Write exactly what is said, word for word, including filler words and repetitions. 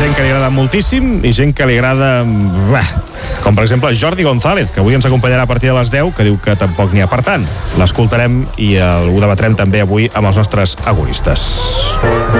gent que li agrada moltíssim i gent que li agrada... Bah, com per exemple Jordi González, que avui ens acompanyarà a partir de les deu, que diu que tampoc n'hi ha per tant. L'escoltarem i el, ho debatrem també avui amb els nostres agoristes.